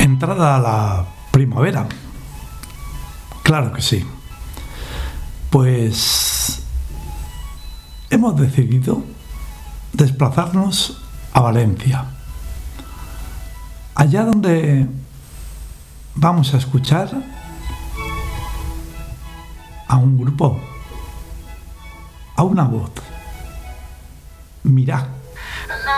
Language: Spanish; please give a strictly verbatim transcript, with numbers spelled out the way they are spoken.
entrada la primavera. Claro que sí. Pues hemos decidido desplazarnos a Valencia, allá donde vamos a escuchar a un grupo, a una voz. Mirad.